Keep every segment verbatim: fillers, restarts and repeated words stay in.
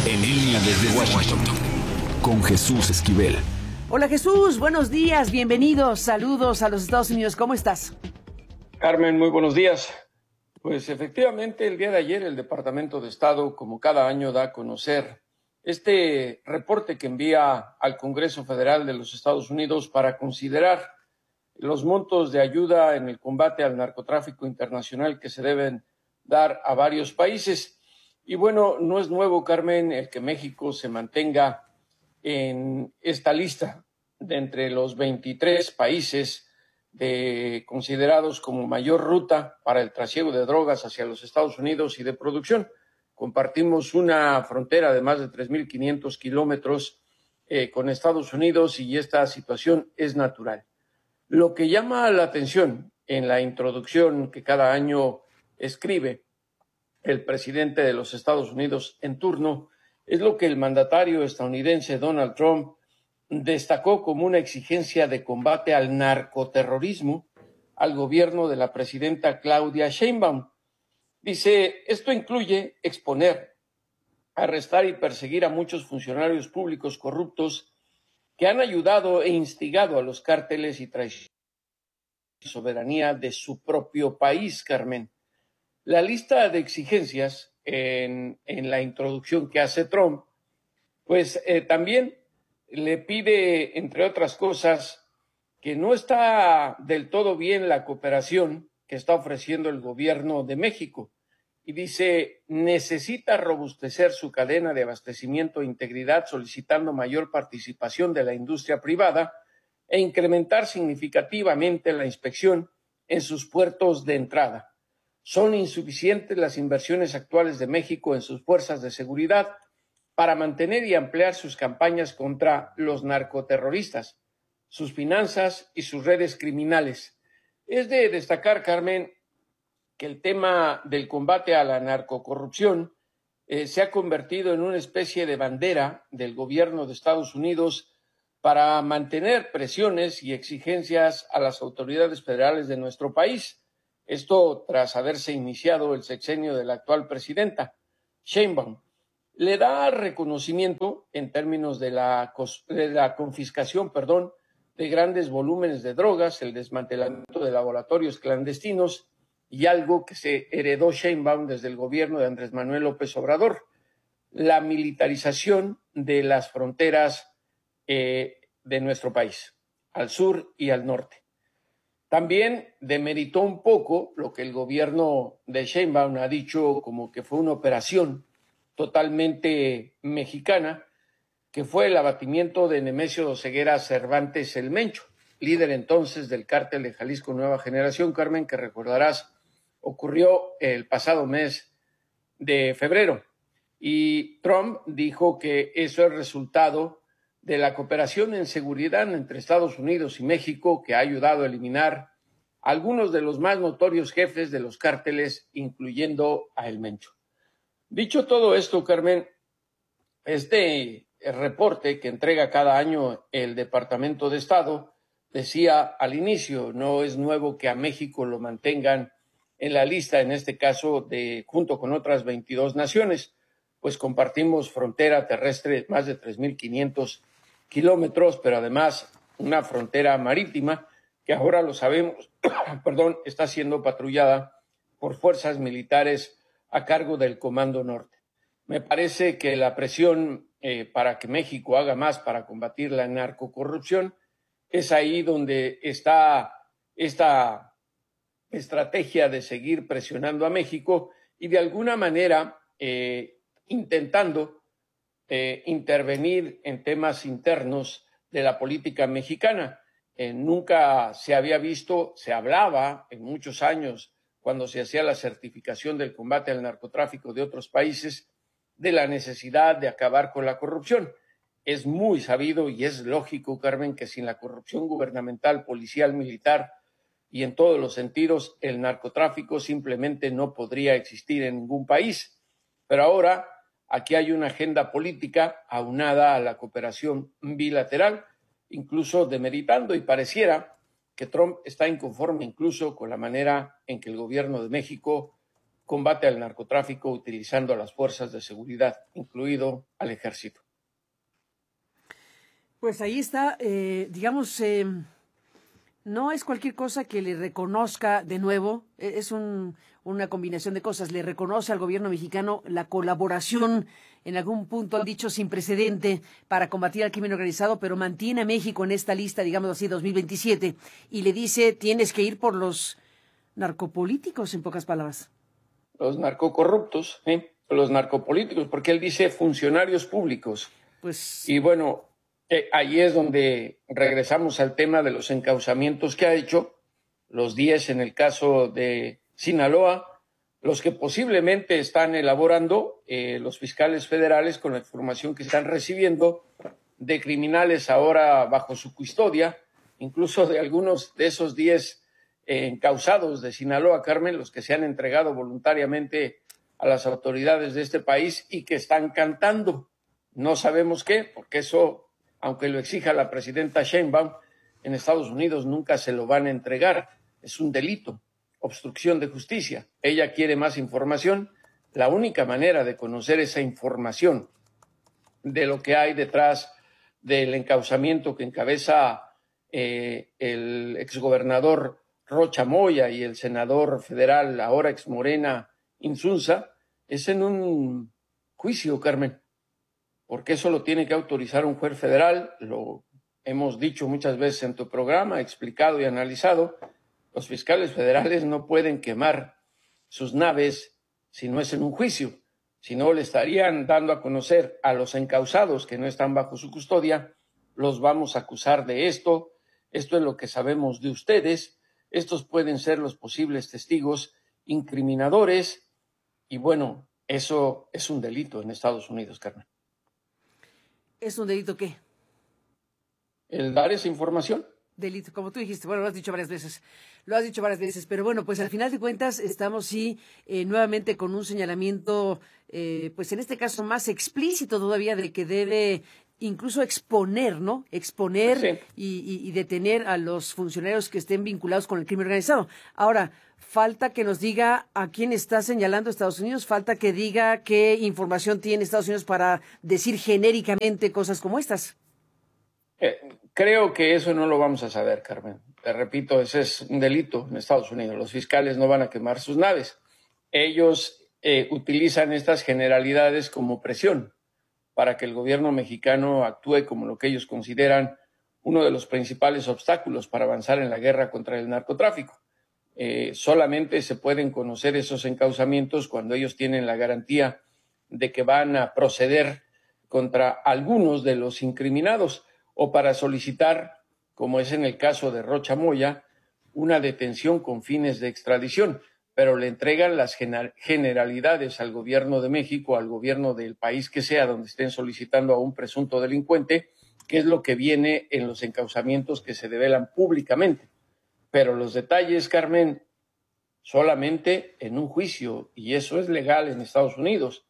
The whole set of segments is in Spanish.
En línea desde Washington, con Jesús Esquivel. Hola Jesús, buenos días, bienvenidos, saludos a los Estados Unidos, ¿cómo estás? Carmen, muy buenos días. Pues efectivamente el día de ayer el Departamento de Estado, como cada año, da a conocer este reporte que envía al Congreso Federal de los Estados Unidos para considerar los montos de ayuda en el combate al narcotráfico internacional que se deben dar a varios países. Y bueno, no es nuevo, Carmen, el que México se mantenga en esta lista de entre los veintitrés países de, considerados como mayor ruta para el trasiego de drogas hacia los Estados Unidos y de producción. Compartimos una frontera de más de tres mil quinientos kilómetros eh, con Estados Unidos y esta situación es natural. Lo que llama la atención en la introducción que cada año escribe el presidente de los Estados Unidos en turno es lo que el mandatario estadounidense Donald Trump destacó como una exigencia de combate al narcoterrorismo al gobierno de la presidenta Claudia Sheinbaum. Dice, esto incluye exponer, arrestar y perseguir a muchos funcionarios públicos corruptos que han ayudado e instigado a los cárteles y traicionado la soberanía de su propio país, Carmen. La lista de exigencias en, en la introducción que hace Trump, pues eh, también le pide, entre otras cosas, que no está del todo bien la cooperación que está ofreciendo el gobierno de México. Y dice, necesita robustecer su cadena de abastecimiento e integridad solicitando mayor participación de la industria privada e incrementar significativamente la inspección en sus puertos de entrada. Son insuficientes las inversiones actuales de México en sus fuerzas de seguridad para mantener y ampliar sus campañas contra los narcoterroristas, sus finanzas y sus redes criminales. Es de destacar, Carmen, que el tema del combate a la narcocorrupción eh, se ha convertido en una especie de bandera del gobierno de Estados Unidos para mantener presiones y exigencias a las autoridades federales de nuestro país. Esto tras haberse iniciado el sexenio de la actual presidenta, Sheinbaum. Le da reconocimiento en términos de la, de la confiscación, perdón, de grandes volúmenes de drogas, el desmantelamiento de laboratorios clandestinos y algo que se heredó Sheinbaum desde el gobierno de Andrés Manuel López Obrador, la militarización de las fronteras eh, de nuestro país, al sur y al norte. También demeritó un poco lo que el gobierno de Sheinbaum ha dicho como que fue una operación totalmente mexicana, que fue el abatimiento de Nemesio Ceguera Cervantes el Mencho, líder entonces del cártel de Jalisco Nueva Generación, Carmen, que recordarás ocurrió el pasado mes de febrero. Y Trump dijo que eso es resultado de la cooperación en seguridad entre Estados Unidos y México, que ha ayudado a eliminar algunos de los más notorios jefes de los cárteles, incluyendo a El Mencho. Dicho todo esto, Carmen, este reporte que entrega cada año el Departamento de Estado decía al inicio, no es nuevo que a México lo mantengan en la lista, en este caso, de junto con otras veintidós naciones, pues compartimos frontera terrestre más de tres mil quinientos kilómetros, pero además una frontera marítima que ahora lo sabemos, perdón, está siendo patrullada por fuerzas militares a cargo del Comando Norte. Me parece que la presión eh, para que México haga más para combatir la narcocorrupción es ahí donde está esta estrategia de seguir presionando a México y de alguna manera eh, intentando Eh, intervenir en temas internos de la política mexicana. Eh, nunca se había visto, se hablaba en muchos años, cuando se hacía la certificación del combate al narcotráfico de otros países, de la necesidad de acabar con la corrupción. Es muy sabido y es lógico, Carmen, que sin la corrupción gubernamental, policial, militar y en todos los sentidos, el narcotráfico simplemente no podría existir en ningún país. Pero ahora aquí hay una agenda política aunada a la cooperación bilateral, incluso demeritando, y pareciera que Trump está inconforme incluso con la manera en que el gobierno de México combate al narcotráfico utilizando a las fuerzas de seguridad, incluido al ejército. Pues ahí está, eh, digamos, eh, no es cualquier cosa que le reconozca de nuevo, es un, una combinación de cosas, le reconoce al gobierno mexicano la colaboración, en algún punto han dicho sin precedente, para combatir al crimen organizado, pero mantiene a México en esta lista, digamos así, dos mil veintisiete, y le dice, tienes que ir por los narcopolíticos, en pocas palabras. Los narcocorruptos, ¿eh? Los narcopolíticos, porque él dice funcionarios públicos. Pues... Y bueno, eh, ahí es donde regresamos al tema de los encauzamientos que ha hecho, los diez en el caso de Sinaloa, los que posiblemente están elaborando eh, los fiscales federales con la información que están recibiendo de criminales ahora bajo su custodia, incluso de algunos de esos diez eh, encausados de Sinaloa, Carmen, los que se han entregado voluntariamente a las autoridades de este país y que están cantando. No sabemos qué, porque eso, aunque lo exija la presidenta Sheinbaum, en Estados Unidos nunca se lo van a entregar. Es un delito. Obstrucción de justicia. Ella quiere más información. La única manera de conocer esa información de lo que hay detrás del encauzamiento que encabeza eh, el exgobernador Rocha Moya y el senador federal, ahora ex Morena, Insunza, es en un juicio, Carmen, porque eso lo tiene que autorizar un juez federal. Lo hemos dicho muchas veces en tu programa, explicado y analizado. Los fiscales federales no pueden quemar sus naves si no es en un juicio, si no le estarían dando a conocer a los encausados que no están bajo su custodia, los vamos a acusar de esto, esto es lo que sabemos de ustedes, estos pueden ser los posibles testigos incriminadores y bueno, eso es un delito en Estados Unidos, Carmen. ¿Es un delito qué? El dar esa información. Delito, como tú dijiste, bueno, lo has dicho varias veces, lo has dicho varias veces, pero bueno, pues al final de cuentas estamos sí eh, nuevamente con un señalamiento, eh, pues en este caso más explícito todavía de que debe incluso exponer, ¿no? Exponer Sí. y, y, y detener a los funcionarios que estén vinculados con el crimen organizado. Ahora, falta que nos diga a quién está señalando Estados Unidos, falta que diga qué información tiene Estados Unidos para decir genéricamente cosas como estas. Eh, creo que eso no lo vamos a saber, Carmen. Te repito, ese es un delito en Estados Unidos. Los fiscales no van a quemar sus naves. Ellos eh, utilizan estas generalidades como presión para que el gobierno mexicano actúe como lo que ellos consideran uno de los principales obstáculos para avanzar en la guerra contra el narcotráfico. Eh, solamente se pueden conocer esos encauzamientos cuando ellos tienen la garantía de que van a proceder contra algunos de los incriminados, o para solicitar, como es en el caso de Rocha Moya, una detención con fines de extradición, pero le entregan las generalidades al gobierno de México, al gobierno del país que sea donde estén solicitando a un presunto delincuente, que es lo que viene en los encauzamientos que se develan públicamente. Pero los detalles, Carmen, solamente en un juicio, y eso es legal en Estados Unidos,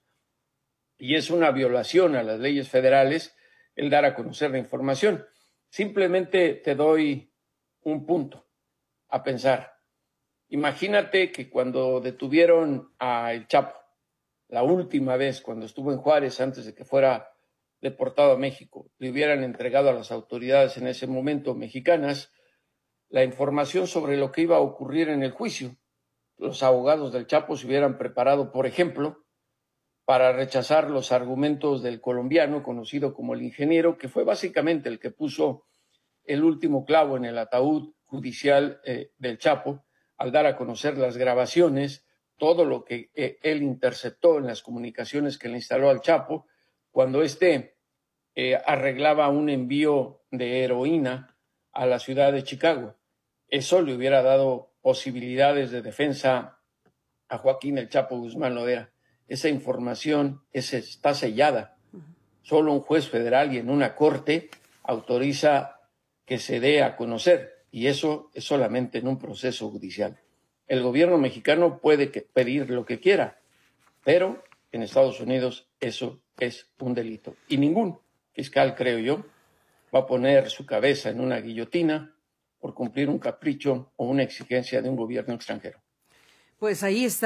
y es una violación a las leyes federales el dar a conocer la información. Simplemente te doy un punto a pensar. Imagínate que cuando detuvieron a El Chapo, la última vez cuando estuvo en Juárez antes de que fuera deportado a México, le hubieran entregado a las autoridades en ese momento mexicanas la información sobre lo que iba a ocurrir en el juicio. Los abogados del Chapo se hubieran preparado, por ejemplo, para rechazar los argumentos del colombiano conocido como el ingeniero, que fue básicamente el que puso el último clavo en el ataúd judicial eh, del Chapo, al dar a conocer las grabaciones, todo lo que eh, él interceptó en las comunicaciones que le instaló al Chapo, cuando éste eh, arreglaba un envío de heroína a la ciudad de Chicago. Eso le hubiera dado posibilidades de defensa a Joaquín El Chapo Guzmán Loera. Esa información es, está sellada. Solo un juez federal y en una corte autoriza que se dé a conocer, y eso es solamente en un proceso judicial. El gobierno mexicano puede que pedir lo que quiera, pero en Estados Unidos eso es un delito. Y ningún fiscal, creo yo, va a poner su cabeza en una guillotina por cumplir un capricho o una exigencia de un gobierno extranjero. Pues ahí está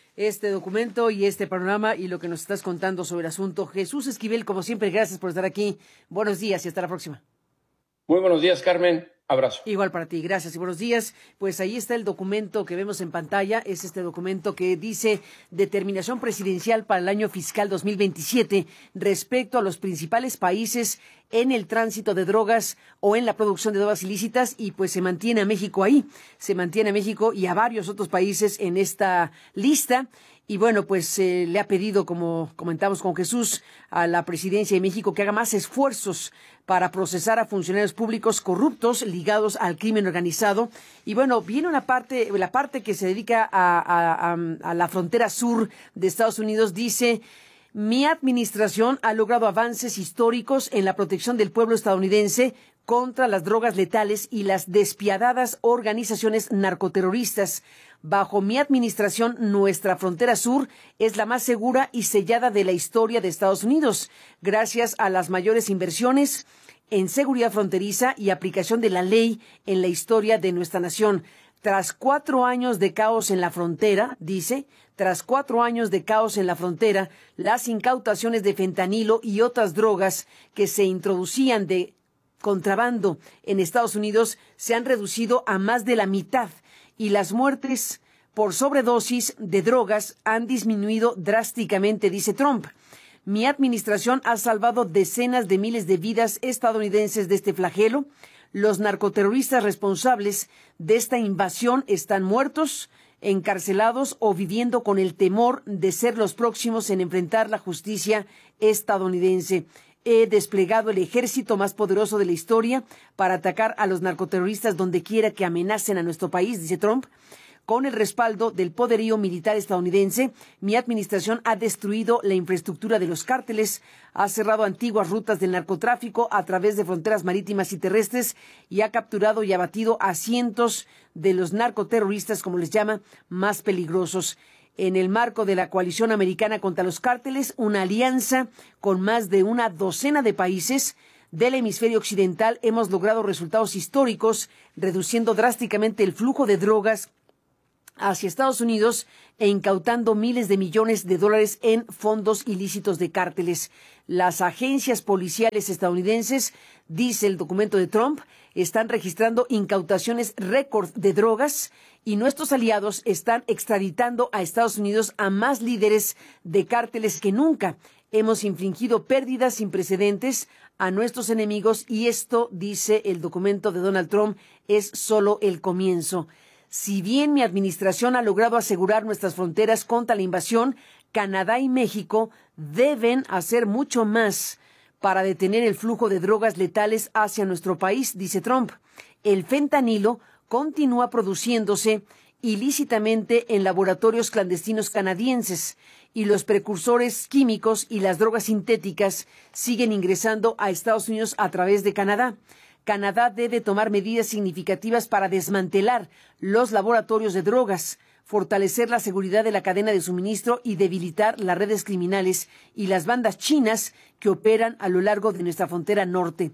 este documento y este panorama y lo que nos estás contando sobre el asunto. Jesús Esquivel, como siempre, gracias por estar aquí. Buenos días y hasta la próxima. Muy buenos días, Carmen. Abrazo. Igual para ti, gracias y buenos días. Pues ahí está el documento que vemos en pantalla, es este documento que dice determinación presidencial para el año fiscal dos mil veintisiete respecto a los principales países en el tránsito de drogas o en la producción de drogas ilícitas, y pues se mantiene a México ahí, se mantiene a México y a varios otros países en esta lista. Y bueno, pues eh, le ha pedido, como comentamos con Jesús, a la presidencia de México que haga más esfuerzos para procesar a funcionarios públicos corruptos ligados al crimen organizado. Y bueno, viene una parte, la parte que se dedica a, a, a, a la frontera sur de Estados Unidos, dice: mi administración ha logrado avances históricos en la protección del pueblo estadounidense contra las drogas letales y las despiadadas organizaciones narcoterroristas. Bajo mi administración, nuestra frontera sur es la más segura y sellada de la historia de Estados Unidos, gracias a las mayores inversiones en seguridad fronteriza y aplicación de la ley en la historia de nuestra nación. Tras cuatro años de caos en la frontera, dice, tras cuatro años de caos en la frontera, las incautaciones de fentanilo y otras drogas que se introducían de contrabando en Estados Unidos se han reducido a más de la mitad, y las muertes por sobredosis de drogas han disminuido drásticamente, dice Trump. Mi administración ha salvado decenas de miles de vidas estadounidenses de este flagelo. Los narcoterroristas responsables de esta invasión están muertos, encarcelados o viviendo con el temor de ser los próximos en enfrentar la justicia estadounidense. He desplegado el ejército más poderoso de la historia para atacar a los narcoterroristas donde quiera que amenacen a nuestro país, dice Trump. Con el respaldo del poderío militar estadounidense, mi administración ha destruido la infraestructura de los cárteles, ha cerrado antiguas rutas del narcotráfico a través de fronteras marítimas y terrestres y ha capturado y abatido a cientos de los narcoterroristas, como les llama, más peligrosos. En el marco de la coalición americana contra los cárteles, una alianza con más de una docena de países del hemisferio occidental, hemos logrado resultados históricos, reduciendo drásticamente el flujo de drogas hacia Estados Unidos e incautando miles de millones de dólares en fondos ilícitos de cárteles. Las agencias policiales estadounidenses, dice el documento de Trump, están registrando incautaciones récord de drogas y nuestros aliados están extraditando a Estados Unidos a más líderes de cárteles que nunca. Hemos infligido pérdidas sin precedentes a nuestros enemigos y esto, dice el documento de Donald Trump, es solo el comienzo. Si bien mi administración ha logrado asegurar nuestras fronteras contra la invasión, Canadá y México deben hacer mucho más para detener el flujo de drogas letales hacia nuestro país, dice Trump. El fentanilo continúa produciéndose ilícitamente en laboratorios clandestinos canadienses y los precursores químicos y las drogas sintéticas siguen ingresando a Estados Unidos a través de Canadá. Canadá debe tomar medidas significativas para desmantelar los laboratorios de drogas, fortalecer la seguridad de la cadena de suministro y debilitar las redes criminales y las bandas chinas que operan a lo largo de nuestra frontera norte.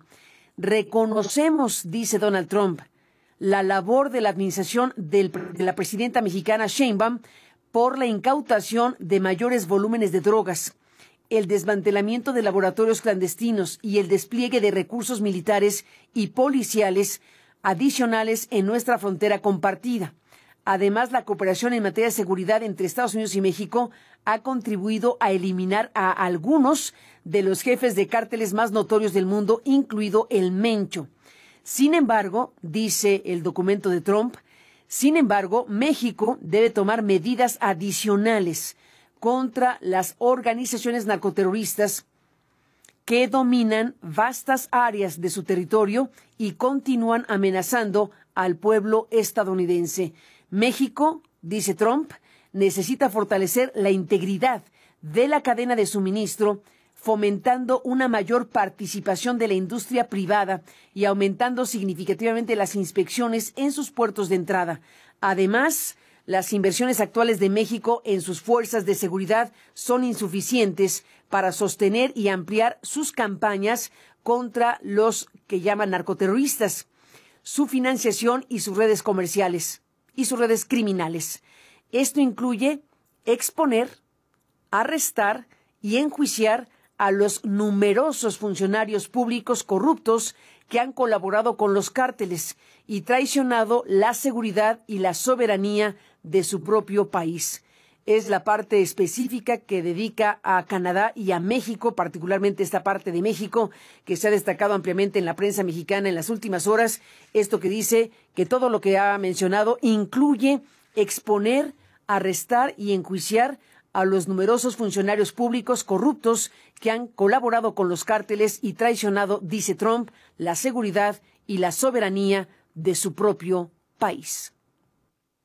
Reconocemos, dice Donald Trump, la labor de la administración del, de la presidenta mexicana Sheinbaum por la incautación de mayores volúmenes de drogas, el desmantelamiento de laboratorios clandestinos y el despliegue de recursos militares y policiales adicionales en nuestra frontera compartida. Además, la cooperación en materia de seguridad entre Estados Unidos y México ha contribuido a eliminar a algunos de los jefes de cárteles más notorios del mundo, incluido el Mencho. Sin embargo, dice el documento de Trump, sin embargo, México debe tomar medidas adicionales contra las organizaciones narcoterroristas que dominan vastas áreas de su territorio y continúan amenazando al pueblo estadounidense. México, dice Trump, necesita fortalecer la integridad de la cadena de suministro, fomentando una mayor participación de la industria privada y aumentando significativamente las inspecciones en sus puertos de entrada. Además, las inversiones actuales de México en sus fuerzas de seguridad son insuficientes para sostener y ampliar sus campañas contra los que llaman narcoterroristas, su financiación y sus redes comerciales y sus redes criminales. Esto incluye exponer, arrestar y enjuiciar a los numerosos funcionarios públicos corruptos que han colaborado con los cárteles y traicionado la seguridad y la soberanía de su propio país. Es la parte específica que dedica a Canadá y a México, particularmente esta parte de México, que se ha destacado ampliamente en la prensa mexicana en las últimas horas. Esto que dice que todo lo que ha mencionado incluye exponer, arrestar y enjuiciar a los numerosos funcionarios públicos corruptos que han colaborado con los cárteles y traicionado, dice Trump, la seguridad y la soberanía de su propio país.